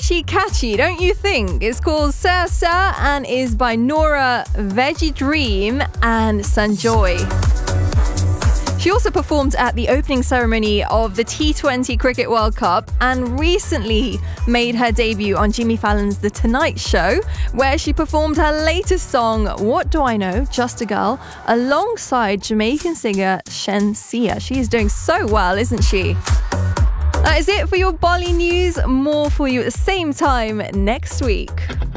Catchy, catchy, don't you think? It's called Sir Sir and is by Nora, Veggie Dream and Sanjoy. She also performed at the opening ceremony of the T20 Cricket World Cup and recently made her debut on Jimmy Fallon's The Tonight Show, where she performed her latest song, What Do I Know, Just a Girl, alongside Jamaican singer Shenseea. She is doing so well, isn't she? That is it for your Bolly news. More for you at the same time next week.